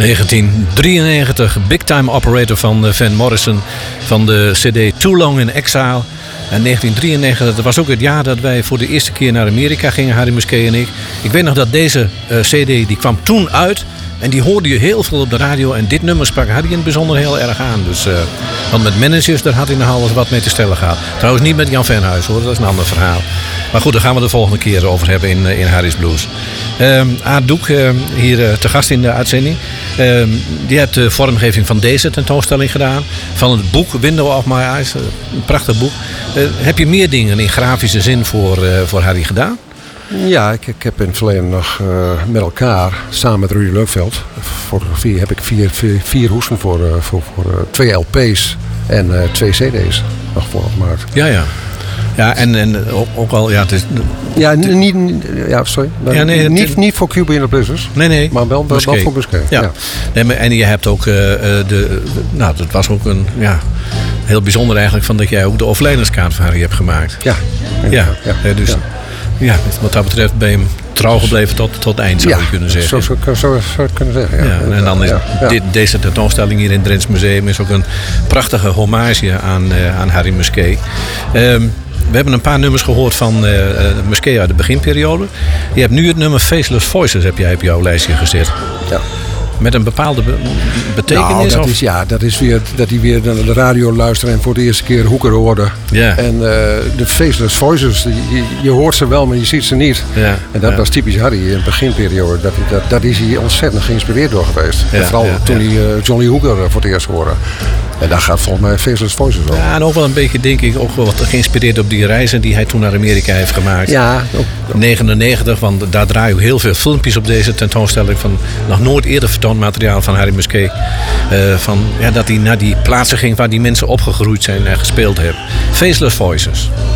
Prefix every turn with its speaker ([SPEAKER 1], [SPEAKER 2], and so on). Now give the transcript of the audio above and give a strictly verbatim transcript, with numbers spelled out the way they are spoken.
[SPEAKER 1] negentien drieënnegentig, Big Time Operator van Van Morrison van de cd Too Long in Exile. En negentien drieënnegentig, dat was ook het jaar dat wij voor de eerste keer naar Amerika gingen, Harry Musquet en ik. Ik weet nog dat deze uh, cd, die kwam toen uit en die hoorde je heel veel op de radio. En dit nummer sprak Harry in het bijzonder heel erg aan. Dus, uh, want met Managers, daar had hij nogal eens wat mee te stellen gehad. Trouwens niet met Jan Venhuis hoor, dat is een ander verhaal. Maar goed, daar gaan we de volgende keer over hebben in, in Harry's Blues. Uh, Aart Doek, uh, hier uh, te gast in de uitzending. Uh, die hebt de vormgeving van deze tentoonstelling gedaan. Van het boek Window of My Eyes. Uh, een prachtig boek. Uh, heb je meer dingen in grafische zin voor, uh, voor Harry gedaan?
[SPEAKER 2] Ja, ik, ik heb in het verleden nog uh, met elkaar, samen met Rudy Leukveld, fotografie, heb ik vier, vier, vier hoesen voor, uh, voor, voor uh, twee L P's en uh, twee cd's nog voor gemaakt.
[SPEAKER 1] Ja, ja. Ja, en, en ook al, ja, het is...
[SPEAKER 2] Ja, niet, ja sorry.
[SPEAKER 1] Ja, nee,
[SPEAKER 2] niet,
[SPEAKER 1] het,
[SPEAKER 2] niet voor Cuba in the Blizzards.
[SPEAKER 1] Nee, nee.
[SPEAKER 2] Maar wel, wel voor Musquet.
[SPEAKER 1] Ja.
[SPEAKER 2] Ja.
[SPEAKER 1] Nee, maar, en je hebt ook uh, de... Nou, dat was ook een... Ja, heel bijzonder eigenlijk van dat jij ook de overlijdenskaart van Harry hebt gemaakt.
[SPEAKER 2] Ja.
[SPEAKER 1] Ja,
[SPEAKER 2] ja.
[SPEAKER 1] ja. Dus... Ja. Ja, wat dat betreft ben je hem trouw gebleven tot, tot het eind, zou je
[SPEAKER 2] ja,
[SPEAKER 1] kunnen zeggen.
[SPEAKER 2] Zo zou zo, zo, zo het kunnen zeggen, ja.
[SPEAKER 1] Ja, en dan is
[SPEAKER 2] ja, ja.
[SPEAKER 1] Dit, deze tentoonstelling hier in het Drents Museum is ook een prachtige hommage aan, uh, aan Harry Musquet. Um, we hebben een paar nummers gehoord van uh, Musquet uit de beginperiode. Je hebt nu het nummer Faceless Voices heb jij op jouw lijstje gezet.
[SPEAKER 2] Ja.
[SPEAKER 1] Met een bepaalde be- betekenis?
[SPEAKER 2] Nou, dat
[SPEAKER 1] of?
[SPEAKER 2] is, ja, dat is weer dat hij weer naar de radio luisterde en voor de eerste keer Hoeker hoorde.
[SPEAKER 1] Ja.
[SPEAKER 2] En uh, de Faceless Voices, je, je hoort ze wel, maar je ziet ze niet.
[SPEAKER 1] Ja.
[SPEAKER 2] En dat
[SPEAKER 1] ja.
[SPEAKER 2] was typisch Harry in de beginperiode. Dat, dat, dat is hij ontzettend geïnspireerd door geweest.
[SPEAKER 1] Ja,
[SPEAKER 2] en vooral
[SPEAKER 1] ja,
[SPEAKER 2] toen
[SPEAKER 1] ja.
[SPEAKER 2] hij uh, Johnny Hooker voor het eerst hoorde. En daar gaat volgens mij Faceless Voices over.
[SPEAKER 1] Ja, en ook wel een beetje, denk ik, ook wel wat geïnspireerd op die reizen die hij toen naar Amerika heeft gemaakt.
[SPEAKER 2] Ja. Ook, ook.
[SPEAKER 1] negenennegentig, want daar draaien ook heel veel filmpjes op deze tentoonstelling van nog nooit eerder vertoond materiaal van Harry Musquet. Uh, van, ja, dat hij naar die plaatsen ging waar die mensen opgegroeid zijn en gespeeld hebben. Faceless Voices.